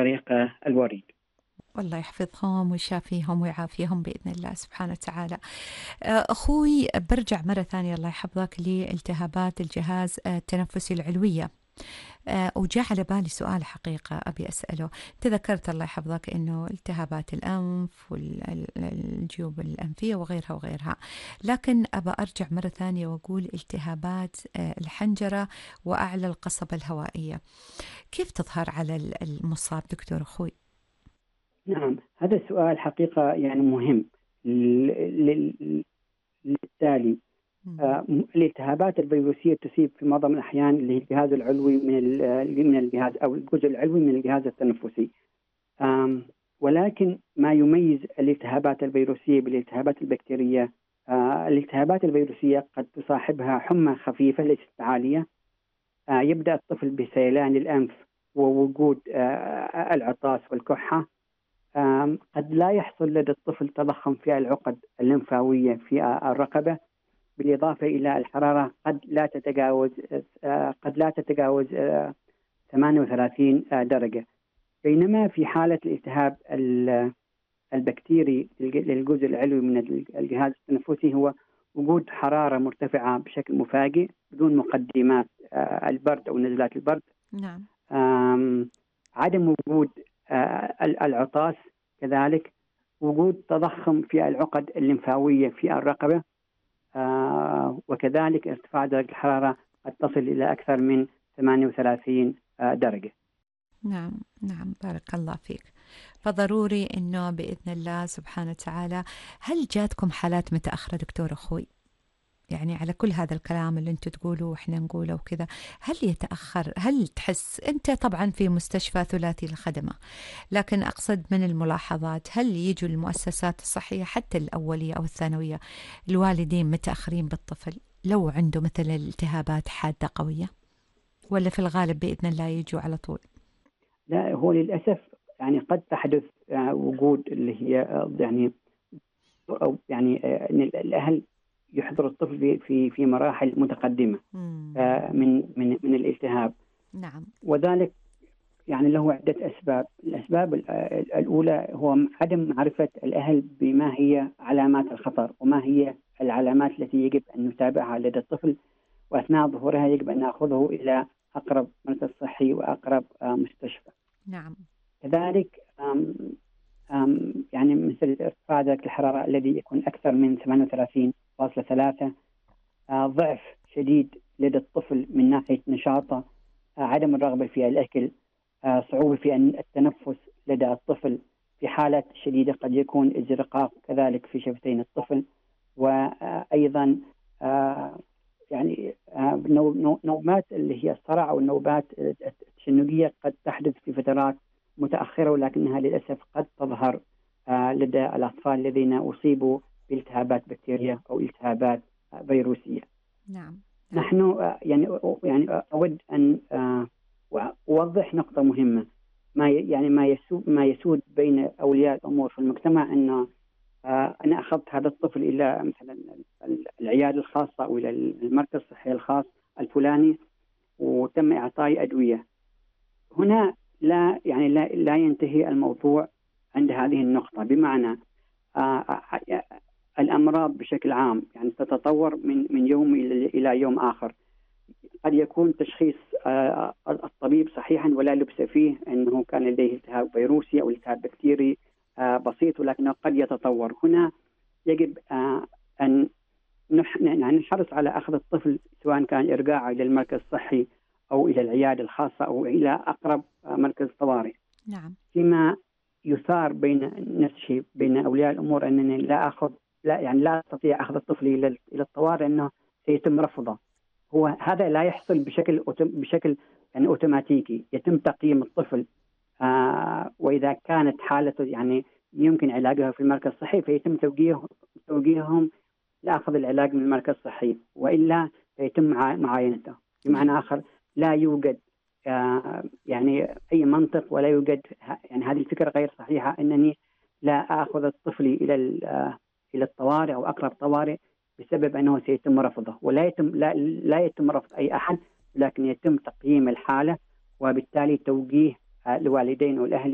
طريق الوريد. والله يحفظهم ويشافيهم ويعافيهم بإذن الله سبحانه وتعالى. أخوي برجع مرة ثانية الله يحفظك لالتهابات الجهاز التنفسي العلوية. وجاء على بالي سؤال حقيقة أبي أسأله. تذكرت الله يحفظك أنه التهابات الأنف والجيوب الأنفية وغيرها وغيرها، لكن أبى أرجع مرة ثانية وأقول التهابات الحنجرة وأعلى القصبة الهوائية، كيف تظهر على المصاب دكتور أخوي؟ نعم، هذا السؤال حقيقة يعني مهم للتالي. الالتهابات الفيروسية تصيب في معظم الأحيان اللي هي الجهاز العلوي من الجهاز أو الجزء العلوي من الجهاز التنفسي. ولكن ما يميز الالتهابات الفيروسية بالالتهابات البكتيرية، الالتهابات الفيروسية قد تصاحبها حمى خفيفة ليست عالية. يبدأ الطفل بسيلان الأنف ووجود العطاس والكحة. قد لا يحصل لدى الطفل تضخم في العقد الليمفاوية في الرقبة، بالإضافة إلى الحرارة قد لا تتجاوز 38 درجة. بينما في حالة الالتهاب البكتيري للجزء العلوي من الجهاز التنفسي هو وجود حرارة مرتفعة بشكل مفاجئ بدون مقدمات البرد أو نزلات البرد. نعم. عدم وجود العطاس، كذلك وجود تضخم في العقد الليمفاوية في الرقبة، وكذلك ارتفاع درجة الحرارة قد تصل إلى أكثر من 38 درجة. نعم نعم، بارك الله فيك. فضروري أنه بإذن الله سبحانه وتعالى. هل جاتكم حالات متأخرة دكتور أخوي؟ يعني على كل هذا الكلام اللي انتم تقولوا وإحنا نقوله وكذا، هل يتأخر؟ هل تحس أنت طبعا في مستشفى ثلاثي الخدمة، لكن أقصد من الملاحظات، هل يجوا المؤسسات الصحية حتى الأولية أو الثانوية الوالدين متأخرين بالطفل لو عنده مثل التهابات حادة قوية، ولا في الغالب بإذن الله يجوا على طول؟ لا، هو للأسف يعني قد تحدث وجود اللي هي يعني أو يعني أن الأهل يحضر الطفل في مراحل متقدمة من الالتهاب. نعم. وذلك يعني له عدة أسباب. الأسباب الأولى هو عدم معرفة الأهل بما هي علامات الخطر وما هي العلامات التي يجب أن نتابعها لدى الطفل، وأثناء ظهورها يجب أن نأخذه إلى أقرب مركز صحي وأقرب مستشفى. نعم. كذلك يعني مثل ارتفاع درجة الحرارة الذي يكون أكثر من 38.3، ضعف شديد لدى الطفل من ناحية نشاطه، عدم الرغبة في الأكل، صعوبة في التنفس لدى الطفل، في حالات شديدة قد يكون ازرقاق كذلك في شفتين الطفل، وأيضا يعني نوبات اللي هي الصرع أو النوبات التشنجية قد تحدث في فترات متأخرة، ولكنها للأسف قد تظهر لدى الأطفال الذين أصيبوا بالتهابات بكتيرية أو التهابات فيروسية. نعم. نحن يعني أود أن أوضح نقطة مهمة. ما يسود بين أولياء الأمور في المجتمع أنه أنا أخذت هذا الطفل إلى مثلا العيادة الخاصة أو إلى المركز الصحي الخاص الفلاني وتم إعطائي أدوية. هنا لا ينتهي الموضوع عند هذه النقطة، بمعنى الأمراض بشكل عام يعني تتطور من يوم إلى يوم آخر. قد يكون تشخيص الطبيب صحيحا ولا لبس فيه أنه كان لديه التهاب فيروسي أو التهاب بكتيري بسيط، ولكنه قد يتطور. هنا يجب أن نحرص على أخذ الطفل سواء كان إرجاعه إلى المركز الصحي أو إلى العيادة الخاصة أو إلى أقرب مركز طوارئ. نعم. فيما يثار نفس الشيء بين أولياء الأمور أنني لا أستطيع أخذ الطفل إلى الطوارئ أنه سيتم رفضه. هو هذا لا يحصل بشكل يعني أوتوماتيكي. يتم تقييم الطفل، وإذا كانت حالته يعني يمكن علاجها في المركز الصحي فيتم توجيههم لأخذ العلاج من المركز الصحي، وإلا يتم معاينته. بمعنى آخر لا يوجد يعني أي منطق ولا يوجد يعني هذه الفكرة غير صحيحة أنني لا أخذ الطفل إلى الطوارئ أو أقرب طوارئ بسبب أنه سيتم رفضه. لا يتم رفض أي أحد، لكن يتم تقييم الحالة وبالتالي توجيه الوالدين والأهل